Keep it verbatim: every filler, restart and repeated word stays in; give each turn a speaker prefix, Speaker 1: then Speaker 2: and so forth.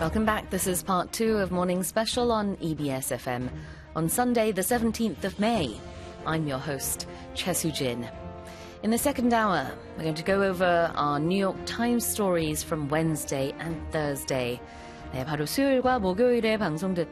Speaker 1: Welcome back. This is part two of Morning Special on E B S F M on Sunday, the seventeenth of May. I'm your host, Choi Soo-jin. In the second hour, we're going to go over our New York Times stories from Wednesday and Thursday. 네, 바로 수요일과 목요일에 방송됐던